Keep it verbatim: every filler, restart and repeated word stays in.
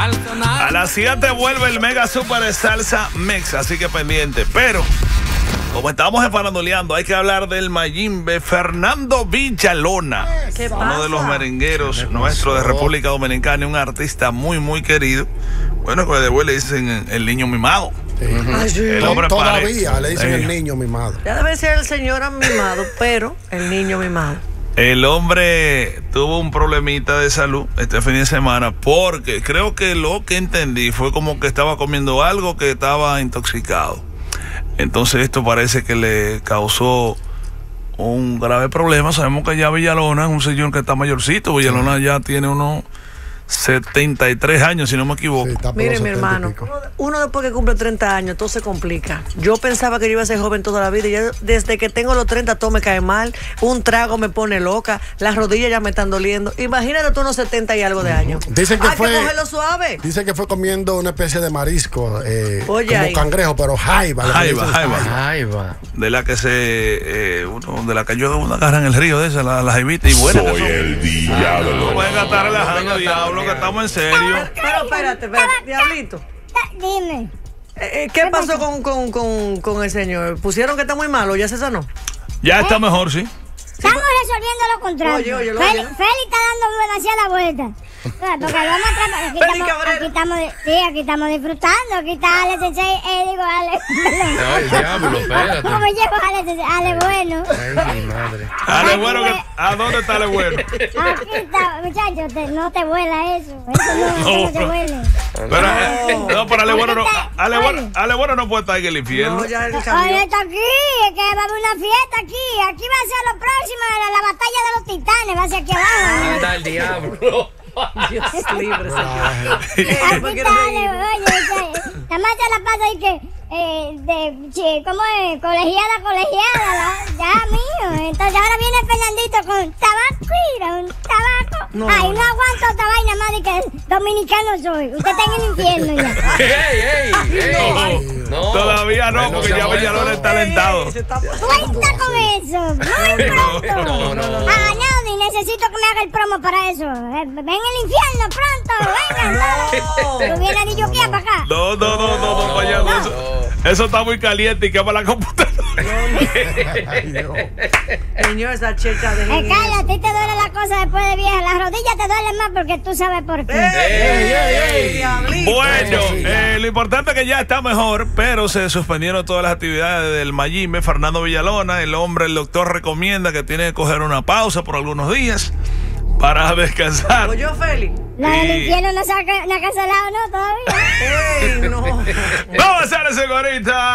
A las siete vuelve el Mega Super de Salsa Mix, así que pendiente. Pero, como estamos efarandoleando, hay que hablar del Mayimbe Fernando Villalona. ¿Qué pasa? Uno de los merengueros nuestros de República Dominicana, un artista muy, muy querido. Bueno, que después le dicen el niño mimado. Sí. Ay, sí. El hombre Todavía pare... le dicen sí. el niño mimado. Ya debe ser el señor mimado, pero el niño mimado. El hombre tuvo un problemita de salud este fin de semana porque creo que lo que entendí fue como que estaba comiendo algo que estaba intoxicado. Entonces esto parece que le causó un grave problema. Sabemos que ya Villalona es un señor que está mayorcito. Villalona ya tiene unos setenta y tres años, si no me equivoco. Sí, está por Mire, los mi setenta y hermano, pico. uno, uno después que cumple treinta años, todo se complica. Yo pensaba que yo iba a ser joven toda la vida y ya desde que tengo los treinta todo me cae mal. Un trago me pone loca, las rodillas ya me están doliendo. Imagínate tú unos setenta y algo de años. Dicen que Hay fue- que cogerlo suave. Dice que fue comiendo una especie de marisco, eh, Oye, como ahí. cangrejo, pero jaiba. le Jaiba, dicen jaiba. Ahí va. De la que se eh, uno, de la que yo una agarra en el río de esa, la, la jaivita y buena. Soy el diablo. No pueden estar relajando, diablo, que estamos en serio. Pero espérate, espérate, diablito. Dime. Eh, eh, ¿Qué pasó con, con, con, con el señor? ¿Pusieron que está muy malo? ¿Ya se sanó? Ya está mejor, sí. Estamos resolviendo lo contrario. Oye, oye, lo Feli, oye. Feli está dando demasiada vuelta. Claro, porque vamos a tratar. Aquí Feli estamos, Cabrera. aquí estamos, de- sí, aquí estamos disfrutando. Aquí está Alex Sensei, eh, digo, Alex. Ay, diablo, espérate. ¿Cómo me llevo a Alex Sensei? Ale, bueno. Ay, mi madre. Ale bueno, que, ¿a dónde está Ale bueno? Aquí está, muchachos, te- no te vuela eso. Eso no, eso no te huele. Pero, eh, no, pero Ale bueno no, Ale bueno, Ale bueno no puede estar en el infierno. No, ya él Oye, cambió. está aquí, es que va a haber una fiesta aquí. Aquí va a ser lo próximo, la, la batalla de los titanes, va a ser aquí abajo. Anda el diablo. Dios libre, señor. Aquí ¿Por qué está, no Ale, reímos? oye, este, nada más se la pasa ahí que, eh, de, che, ¿cómo es? Colegiada, colegiada, la- ya mío. Entonces ahora viene Fernandito con tabaco, mira, un tabaco. No, Ay, no, no, no. aguanto esta vaina más de que dominicano soy. Usted está en el infierno ya. ¡Ey, ey, ey! No. Todavía no, Bueno, porque se ya ha muerto. Villalona está alentado. Se está Cuenta con eso, muy pronto. No, no, no. Ah, Naudi, necesito que me haga el promo para eso. Eh, ven el infierno pronto, vengan. No. Tú vienes a Diyoquía para acá. No, no, no, no, no, payaso, eso, eso está muy caliente y quema la computadora. Ay, Dios. Señor, esa checha de Eh, Carla, a ti te duele la cosa después de vieja. Las rodillas te duelen más porque tú sabes por qué. ¡Ey, ey, ey! Diablito. Bueno, eh, lo importante es que ya está mejor, pero se suspendieron todas las actividades del Mayimbe Fernando Villalona. El hombre, el doctor recomienda que tiene que coger una pausa por algunos días para descansar. Oye, Feli. La del Y- infierno no se ha, ca- no ha cancelado, ¿no? Todavía. ¡Ey, no! Vamos a hacer eso ahorita.